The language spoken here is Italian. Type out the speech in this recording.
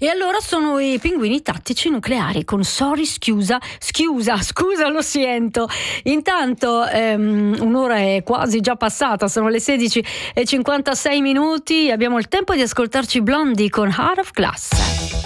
E allora sono i Pinguini Tattici Nucleari con Sorry scusa, lo sento. Intanto un'ora è quasi già passata, sono le 16:56, abbiamo il tempo di ascoltarci Blondie con Heart of Glass.